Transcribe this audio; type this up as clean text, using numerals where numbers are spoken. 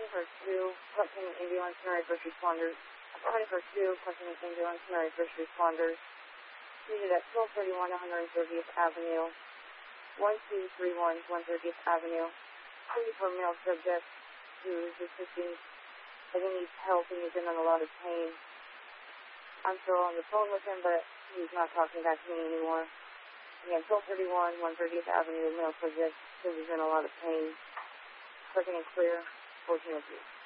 21st 2, collecting ambulance, Mary first responders. 21st 2, collecting ambulance, Mary first responders. Needed at 1231 130th Avenue. 1231 130th Avenue. 34 male subject who is assisting and he needs help and he's in a lot of pain. I'm still on the phone with him, but he's not talking back to me anymore. Again, 1231 130th Avenue, male subject who is in a lot of pain. Clicking and clear, 1403.